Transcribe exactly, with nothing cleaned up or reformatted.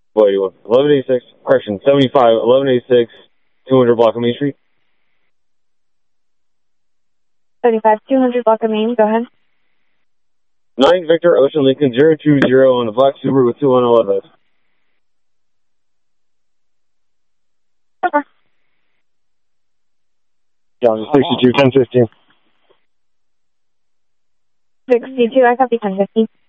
Boy, you want eleven eighty-six, correction, seventy-five, eleven eighty-six, two hundred block of Main Street. seventy-five, two hundred block of Main, go ahead. nine Victor Ocean Lincoln zero two zero on the black Subaru with two one eleven. Okay. Down to sixty-two, ten fifteen. sixty-two, I copy ten fifteen.